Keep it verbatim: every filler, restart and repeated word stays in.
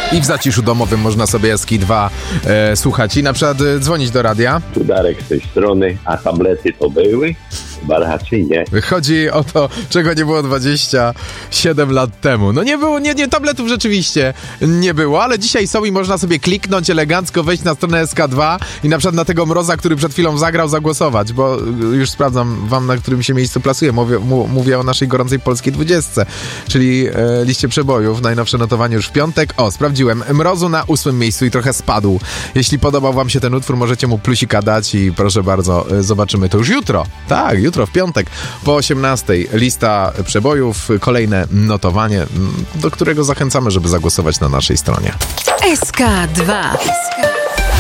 I w zaciszu domowym można sobie S K dwa e, słuchać i na przykład e, dzwonić do radia. Tu Darek z tej strony, a tablety to były? Chyba raczej nie. Chodzi o to, czego nie było dwadzieścia siedem lat temu. No nie było, nie, nie, tabletów rzeczywiście nie było, ale dzisiaj są i można sobie kliknąć elegancko, wejść na stronę S K dwa i na przykład na tego Mroza, który przed chwilą zagrał, zagłosować, bo już sprawdzam wam, na którym się miejscu plasuje. Mówię, mu, mówię o naszej gorącej polskiej dwudziestce, czyli e, liście przebojów. Najnowsze notowanie już w piątek. O, sprawdziłem. Mrozu na ósmym miejscu i trochę spadł. Jeśli podobał wam się ten utwór, możecie mu plusika dać i proszę bardzo, e, zobaczymy to już jutro. Tak, jutro w piątek po osiemnastej lista przebojów, kolejne notowanie, do którego zachęcamy, żeby zagłosować na naszej stronie. S K dwa.